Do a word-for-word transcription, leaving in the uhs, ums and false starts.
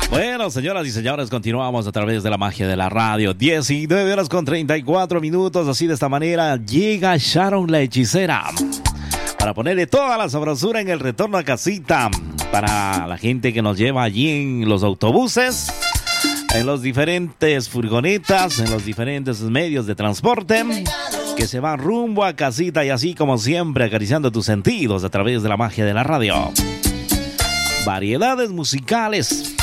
Bueno, señoras y señores, continuamos a través de la magia de la radio. diecinueve horas con treinta y cuatro minutos. Así de esta manera llega Sharon la hechicera para ponerle toda la sabrosura en el retorno a casita. Para la gente que nos lleva allí en los autobuses, en los diferentes furgonetas, en los diferentes medios de transporte, que se van rumbo a casita y así como siempre acariciando tus sentidos a través de la magia de la radio. Variedades musicales